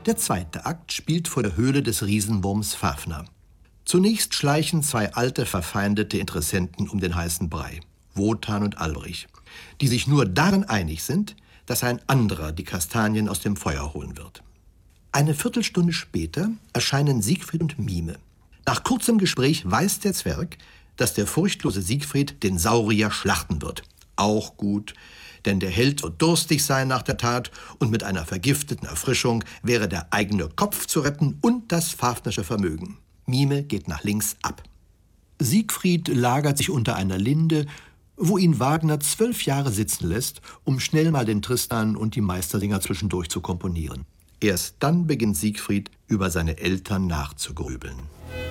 Der zweite Akt spielt vor der Höhle des Riesenwurms Fafner. Zunächst schleichen zwei alte, verfeindete Interessenten um den heißen Brei, Wotan und Albrich, die sich nur darin einig sind, dass ein anderer die Kastanien aus dem Feuer holen wird. Eine Viertelstunde später erscheinen Siegfried und Mime. Nach kurzem Gespräch weiß der Zwerg, dass der furchtlose Siegfried den Saurier schlachten wird. Auch gut, denn der Held wird durstig sein nach der Tat und mit einer vergifteten Erfrischung wäre der eigene Kopf zu retten und das Fafnersche Vermögen. Mime geht nach links ab. Siegfried lagert sich unter einer Linde, wo ihn Wagner 12 Jahre sitzen lässt, um schnell mal den Tristan und die Meistersinger zwischendurch zu komponieren. Erst dann beginnt Siegfried, über seine Eltern nachzugrübeln.